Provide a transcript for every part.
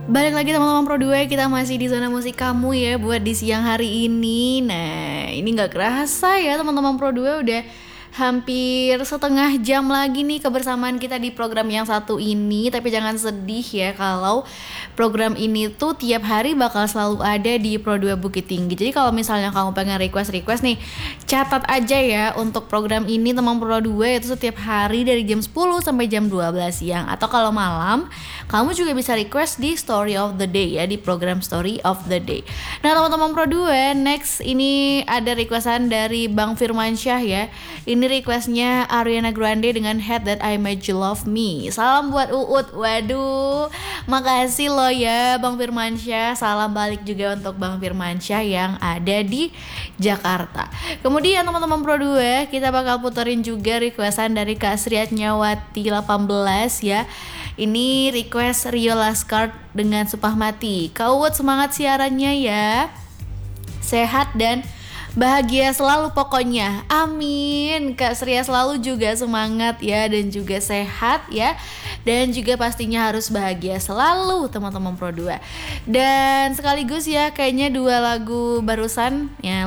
Balik lagi teman-teman Pro 2, kita masih di zona musik kamu ya buat di siang hari ini. Nah, ini gak kerasa ya teman-teman Pro 2 udah hampir setengah jam lagi nih kebersamaan kita di program yang satu ini. Tapi jangan sedih ya kalau program ini tuh tiap hari bakal selalu ada di Pro 2 Bukit Tinggi. Jadi kalau misalnya kamu pengen request nih, catat aja ya untuk program ini teman Pro 2 itu setiap hari dari jam 10 sampai jam 12 siang. Atau kalau malam, kamu juga bisa request di Story of the Day ya, di program Story of the Day. Nah teman-teman Pro 2, next ini ada requestan dari Bang Firmansyah ya. Ini requestnya Ariana Grande dengan Head That I Made You Love Me. Salam buat Uut. Waduh, makasih loh ya Bang Firmansyah. Salam balik juga untuk Bang Firmansyah yang ada di Jakarta. Kemudian teman-teman Pro 2, kita bakal puterin juga requestan dari Kak Sriatnyawati 18 ya. Ini request Rio Laskart dengan Sumpah Mati. Kak Uut semangat siarannya ya. Sehat dan bahagia selalu pokoknya. Amin. Kak Sria selalu juga semangat ya, dan juga sehat ya. Dan juga pastinya harus bahagia selalu teman-teman Pro 2. Dan sekaligus ya kayaknya dua lagu barusan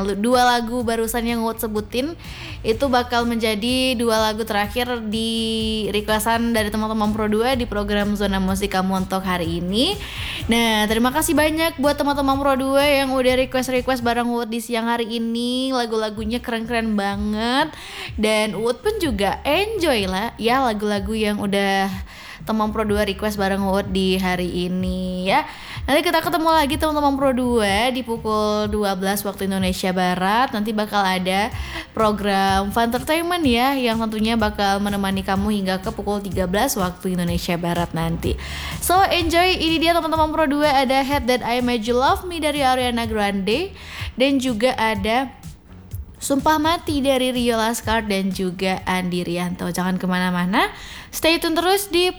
yang Uut sebutin itu bakal menjadi dua lagu terakhir di requestan dari teman-teman Pro 2 di program Zona Musik Kamu untuk hari ini. Nah, terima kasih banyak buat teman-teman Pro 2 yang udah request bareng Uut di siang hari ini. Lagu-lagunya keren-keren banget. Dan Uut pun juga enjoy lah ya lagu-lagu yang udah teman Pro 2 request bareng Uut di hari ini ya. Nanti kita ketemu lagi teman-teman Pro 2 di pukul 12 waktu Indonesia Barat. Nanti bakal ada program Fun Entertainment ya, yang tentunya bakal menemani kamu hingga ke pukul 13 waktu Indonesia Barat nanti. So enjoy, ini dia teman-teman Pro 2, ada Head That I Made You Love Me dari Ariana Grande. Dan juga ada Sumpah Mati dari Rio Laskart dan juga Andi Rianto. Jangan kemana-mana, stay tune terus di